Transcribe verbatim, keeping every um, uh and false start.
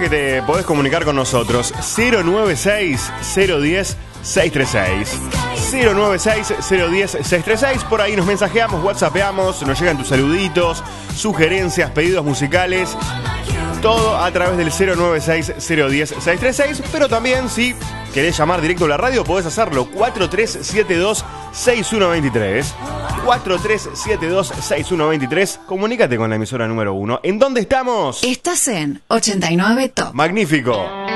que te podés comunicar con nosotros. cero nueve seis, cero uno cero, seis tres seis. cero nueve seis, cero uno cero, seis tres seis. Por ahí nos mensajeamos, whatsappeamos, nos llegan tus saluditos, sugerencias, pedidos musicales. Todo a través del cero nueve seis, cero uno cero, seis tres seis. Pero también, si querés llamar directo a la radio, podés hacerlo. cuatro tres siete dos, seis uno dos tres. cuatro tres siete dos, seis uno dos tres. Comunícate con la emisora número uno. ¿En dónde estamos? Estás en ochenta y nueve Top. Magnífico.